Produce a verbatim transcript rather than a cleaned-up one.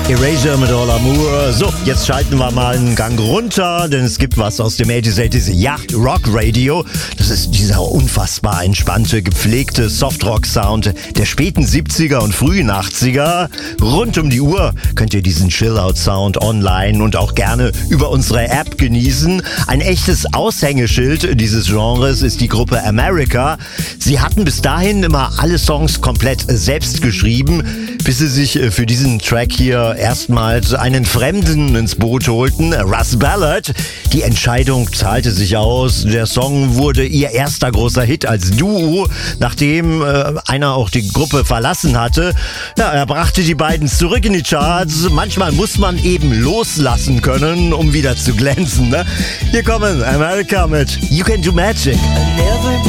Erasure mit All Amour. So, jetzt schalten wir mal einen Gang runter, denn es gibt was aus dem achtzig Yacht Rock Radio. Das ist dieser unfassbar entspannte, gepflegte Softrock-Sound der späten siebziger und frühen achtziger. Rund um die Uhr könnt ihr diesen Chill-Out-Sound online und auch gerne über unsere App genießen. Ein echtes Aushängeschild dieses Genres ist die Gruppe America. Sie hatten bis dahin immer alle Songs komplett selbst geschrieben, bis sie sich für diesen Track hier erstmals einen Fremden ins Boot holten, Russ Ballard. Die Entscheidung zahlte sich aus. Der Song wurde ihr erster großer Hit als Duo, nachdem äh, einer auch die Gruppe verlassen hatte. Ja, er brachte die beiden zurück in die Charts. Manchmal muss man eben loslassen können, um wieder zu glänzen. Ne? Hier kommen America mit You Can Do Magic.